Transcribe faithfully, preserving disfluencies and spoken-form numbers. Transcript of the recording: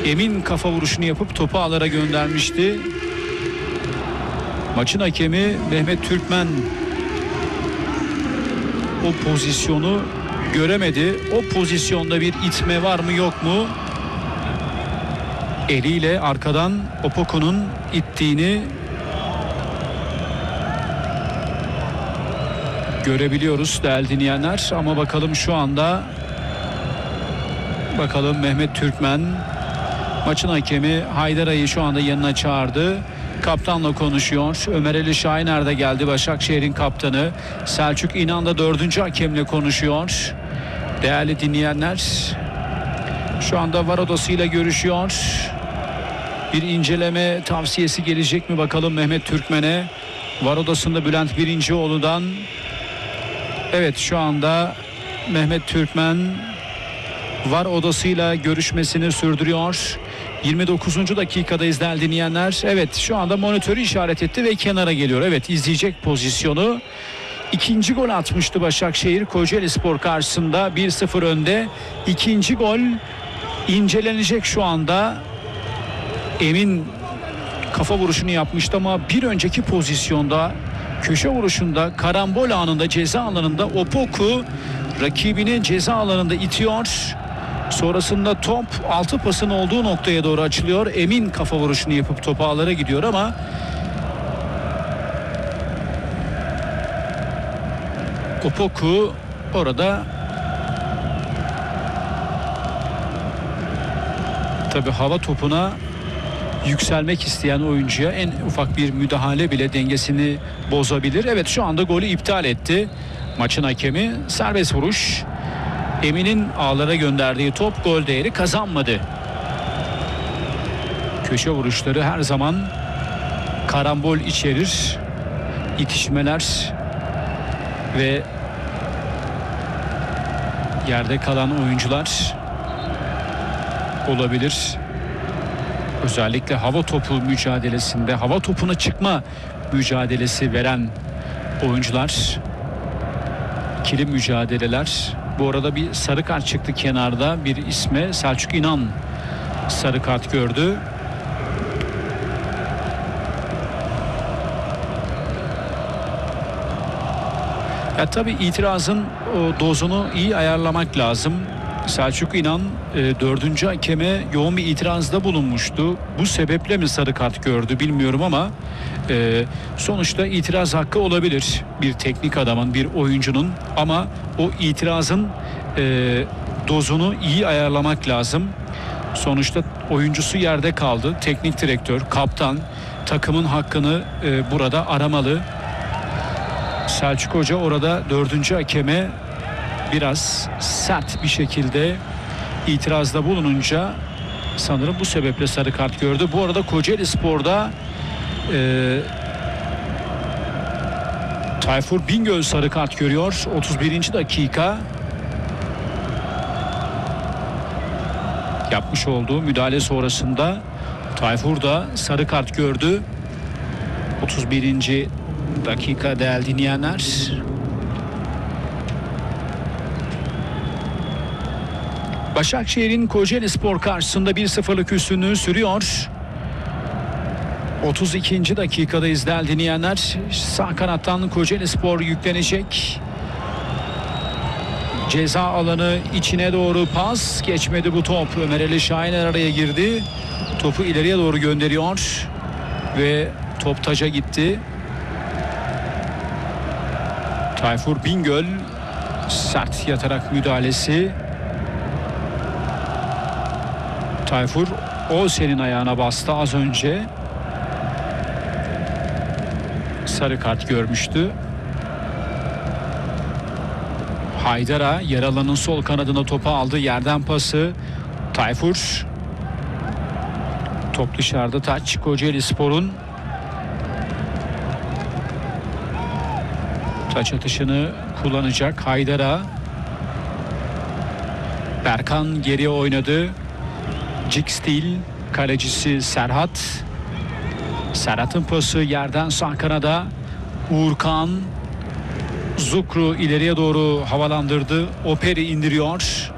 Emin kafa vuruşunu yapıp topu ağlara göndermişti. Maçın hakemi Mehmet Türkmen o pozisyonu göremedi. O pozisyonda bir itme var mı yok mu? Eliyle arkadan Opoku'nun ittiğini görebiliyoruz değerli dinleyenler. Ama bakalım şu anda, bakalım Mehmet Türkmen, maçın hakemi Haydara'yı şu anda yanına çağırdı. Kaptanla konuşuyor. Ömer Ali Şahiner de geldi, Başakşehir'in kaptanı. Selçuk İnan da dördüncü hakemle konuşuyor. Değerli dinleyenler, şu anda var odasıyla görüşüyor. Bir inceleme tavsiyesi gelecek mi bakalım Mehmet Türkmen'e. Var odasında Bülent Birincioğlu'dan. Evet, şu anda Mehmet Türkmen var odasıyla görüşmesini sürdürüyor. yirmi dokuzuncu dakikadayız değerli dinleyenler. Evet, şu anda monitörü işaret etti ve kenara geliyor. Evet, izleyecek pozisyonu. İkinci gol atmıştı Başakşehir Kocaelispor karşısında, bir sıfır önde. İkinci gol incelenecek şu anda. Emin kafa vuruşunu yapmıştı ama bir önceki pozisyonda, köşe vuruşunda, karambol anında ceza alanında Opoku rakibini ceza alanında itiyor. Sonrasında top altı pasın olduğu noktaya doğru açılıyor. Emin kafa vuruşunu yapıp topu ağlara gidiyor ama Opoku orada tabii hava topuna yükselmek isteyen oyuncuya en ufak bir müdahale bile dengesini bozabilir. Evet, şu anda golü iptal etti maçın hakemi. Serbest vuruş. Emin'in ağlara gönderdiği top gol değeri kazanmadı. Köşe vuruşları her zaman karambol içerir. İtişmeler ve yerde kalan oyuncular olabilir. Özellikle hava topu mücadelesinde, hava topuna çıkma mücadelesi veren oyuncular, ikili mücadeleler. Bu arada bir sarı kart çıktı kenarda bir isme. Selçuk İnan sarı kart gördü. Ya tabii itirazın o dozunu iyi ayarlamak lazım. Selçuk İnan e, dördüncü hakeme yoğun bir itirazda bulunmuştu. Bu sebeple mi sarı kart gördü bilmiyorum ama e, sonuçta itiraz hakkı olabilir bir teknik adamın, bir oyuncunun, ama o itirazın e, dozunu iyi ayarlamak lazım. Sonuçta oyuncusu yerde kaldı. Teknik direktör, kaptan takımın hakkını e, burada aramalı. Selçuk Hoca orada dördüncü hakeme biraz sert bir şekilde itirazda bulununca sanırım bu sebeple sarı kart gördü. Bu arada Kocaelispor'da e, Tayfur Bingöl sarı kart görüyor. otuz birinci dakika. Yapmış olduğu müdahale sonrasında Tayfur da sarı kart gördü. otuz birinci dakika değerli dinleyenler. Başakşehir'in Kocaelispor karşısında bir sıfırlık üstünlüğü sürüyor. otuz ikinci dakikadayız değerli dinleyenler. Sağ kanattan Kocaelispor yüklenecek. Ceza alanı içine doğru pas. Geçmedi bu top. Ömer Ali Şahiner araya girdi. Topu ileriye doğru gönderiyor. Ve top taca gitti. Tayfur Bingöl sert yatarak müdahalesi. Tayfur o senin ayağına bastı az önce. Sarı kart görmüştü. Haydar'a yer alanın sol kanadına topu aldı. Yerden pası. Tayfur. Top dışarıda, taç Kocaelispor'un. Taç atışını kullanacak Haydar'a. Berkan geriye oynadı. Cikstil, kalecisi Serhat. Serhat'ın pası yerden sağ kanada. Uğurkan. Zukru ileriye doğru havalandırdı. Operi indiriyor.